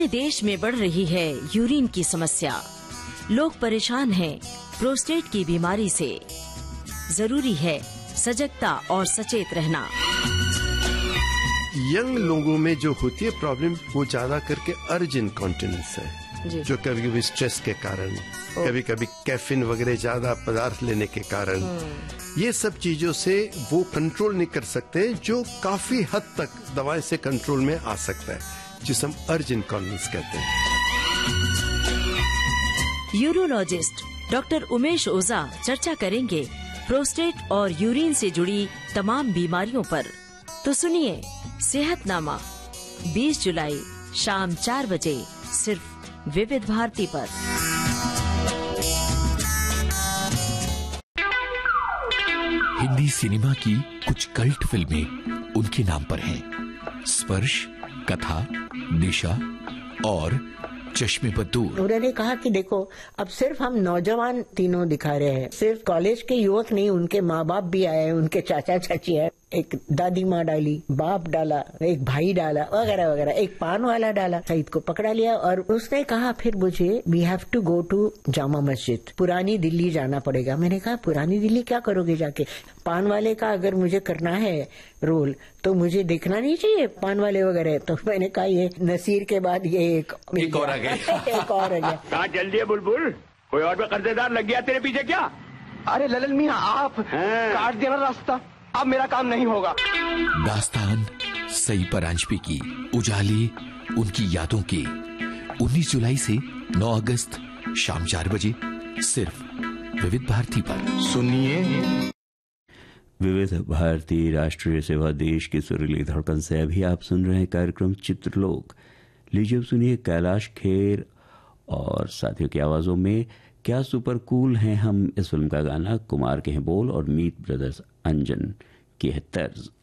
देश में बढ़ रही है यूरिन की समस्या। लोग परेशान हैं प्रोस्टेट की बीमारी से। जरूरी है सजगता और सचेत रहना। यंग लोगों में जो होती है प्रॉब्लम वो ज्यादा करके अर्ज इनकॉन्टिनेंस है, जो कभी कभी स्ट्रेस के कारण, कभी कभी कैफीन वगैरह ज्यादा पदार्थ लेने के कारण, ये सब चीजों से वो कंट्रोल नहीं कर सकते, जो काफी हद तक दवाएं से कंट्रोल में आ सकता है, जिसे हम अर्ज इनकॉन्टिनेंस कहते हैं। यूरोलॉजिस्ट डॉक्टर उमेश ओझा चर्चा करेंगे प्रोस्टेट और यूरिन से जुड़ी तमाम बीमारियों पर। तो सुनिए सेहतनामा 20 जुलाई शाम 4 बजे सिर्फ विविध भारती पर। हिंदी सिनेमा की कुछ कल्ट फिल्में उनके नाम पर हैं। स्पर्श, कथा, दिशा और चश्मे पर दूर। उन्होंने कहा कि देखो अब सिर्फ हम नौजवान तीनों दिखा रहे हैं, सिर्फ कॉलेज के युवक नहीं, उनके माँ बाप भी आए, उनके चाचा चाची आए, एक दादी माँ डाली, बाप डाला, एक भाई डाला, वगैरह वगैरह, एक पान वाला डाला। सईद को पकड़ा लिया और उसने कहा फिर मुझे we have to go to Jama Masjid, पुरानी दिल्ली जाना पड़ेगा। मैंने कहा पुरानी दिल्ली क्या करोगे जाके? पान वाले का अगर मुझे करना है रोल तो मुझे देखना नहीं चाहिए पान वाले वगैरह। तो मैंने कहा ये नसीर के बाद ये एक और आ गया। एक और आ गया। कहाँ जल्दी है बुलबुल, कोई और भी कर्जेदार लग गया तेरे पीछे क्या? अरे ललन मियां आप काट देना रास्ता, अब मेरा काम नहीं होगा। दास्तान सई परांजपे की, उजाले उनकी यादों के। 19 जुलाई से 9 अगस्त शाम 4 बजे सिर्फ विविध भारती पर। सुनिए विविध भारती राष्ट्रीय सेवा देश की सुरीली धड़कन से अभी आप सुन रहे हैं कार्यक्रम चित्रलोक। लीजिए अब सुनिए कैलाश खेर और साथियों की आवाजों में क्या सुपर कूल हैं हम। इस फिल्म का गाना कुमार के हैं बोल और मीत ब्रदर्स अंजन की है तर्ज।